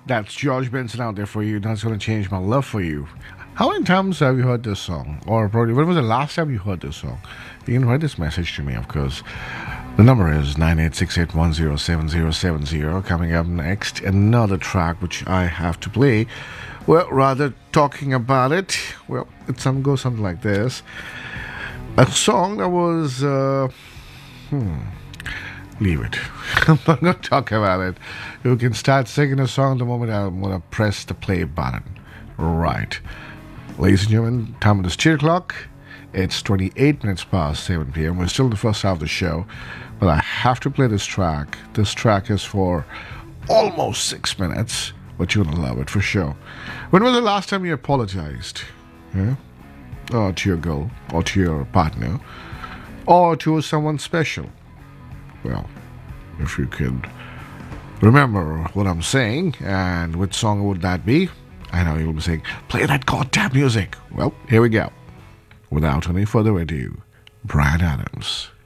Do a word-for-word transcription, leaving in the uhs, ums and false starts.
That's George Benson out there for you. That's going to change my love for you. How many times have you heard this song? Or probably when was the last time you heard this song? You can write this message to me, of course. The number is nine eight six eight one zero seven zero seven zero. Coming up next, another track which I have to play. Well, rather talking about it, well, it some goes something like this. A song that was, uh, hmm, leave it. I'm not going to talk about it. You can start singing a song the moment I'm going to press the play button. Right. Ladies and gentlemen, time is two o'clock. It's twenty-eight minutes past seven p.m. We're still in the first half of the show, but I have to play this track. This track is for almost six minutes, but you're going to love it for sure. When was the last time you apologized? Yeah? Or to your girl, or to your partner, or to someone special? Well, if you could remember what I'm saying, and which song would that be? I know you'll be saying, play that goddamn music. Well, here we go. Without any further ado, Bryan Adams.